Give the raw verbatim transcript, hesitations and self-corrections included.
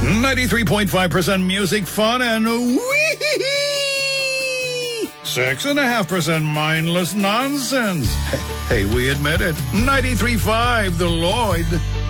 ninety-three point five percent music, fun, and wee six and a half percent mindless nonsense. Hey, we admit it. ninety-three point five, The Lloyd.